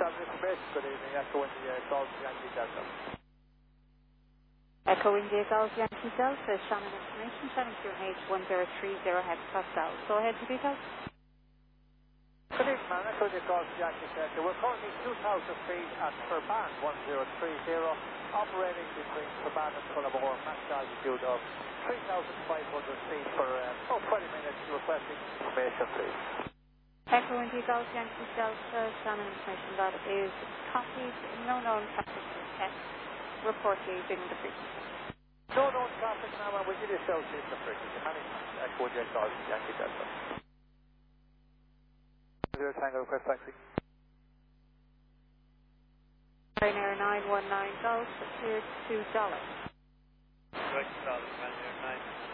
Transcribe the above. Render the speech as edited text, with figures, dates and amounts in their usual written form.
information. Good evening. Echo India Golf Yankee Delta. Echo India Golf Yankee Delta, Shannon information, Shannon QH1030 hectopascal. Go ahead, your details. Good evening, man. Echo India Golf Yankee Delta. We're currently 2,000 feet at Turban 1030, operating between Turban and Tullamore, max altitude of 3,500 feet for 20 minutes. Requesting information, please. Echo India Golf Yankee Delta, Shannon information, that is copied, no known traffic test, report using the frequency. No known traffic now, and we'll give you associated the frequency. Many thanks. Echo India Golf Yankee Delta. Zero Tango request taxi. Ryanair 919 Golf, cleared $2. Correct, $9.